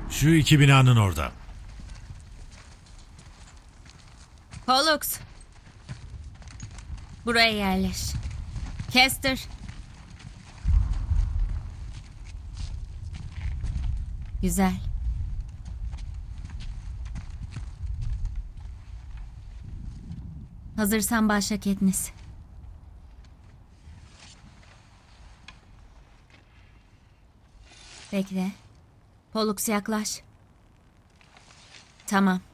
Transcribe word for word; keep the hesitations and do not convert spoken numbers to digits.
Şu iki binanın orada. Pollux. Buraya yerleş. Kester. Güzel. Hazırsan başla Katniss. Bekle. Pollux yaklaş. Tamam.